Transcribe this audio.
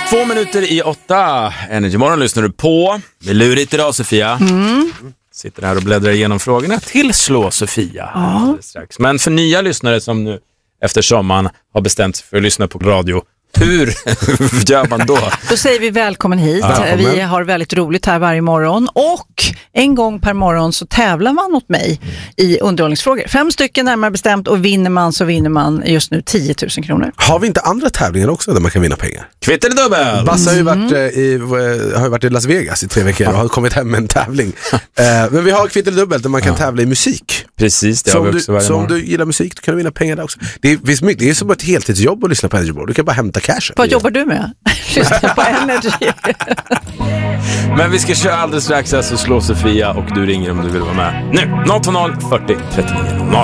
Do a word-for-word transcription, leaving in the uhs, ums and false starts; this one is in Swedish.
Två minuter i åtta. Energy Morgon lyssnar du på. Det är lurigt idag, Sofia. Mm. Sitter här och bläddrar igenom frågorna till Slå Sofia. Ja. Strax. Men för nya lyssnare som nu efter sommaren har bestämt sig för att lyssna på radio, hur gör man då? Då säger vi välkommen hit. Välkommen. Vi har väldigt roligt här varje morgon. Och en gång per morgon så tävlar man mot mig i underhållningsfrågor. Fem stycken närmare bestämt, och vinner man så vinner man just nu tio tusen kronor. Har vi inte andra tävlingar också där man kan vinna pengar? Kvitt eller dubbel? Basse har ju varit, mm. i, har ju varit i Las Vegas i tre veckor och har kommit hem med en tävling. uh, men vi har kvitt eller dubbel där man kan ja. tävla i musik. Precis, det så har vi om också du, varje Så om morgon. du gillar musik, då kan du vinna pengar där också. Det är, mycket, det är som ett heltidsjobb att lyssna på Energy Morgon. Du kan bara hämta cash. Vad jobbar du med? Lyssna på Energy. Men vi ska köra alldeles strax, alltså Slå Sofia, och du ringer om du vill vara med. Nu, noll två noll fyrtio trettionio noll.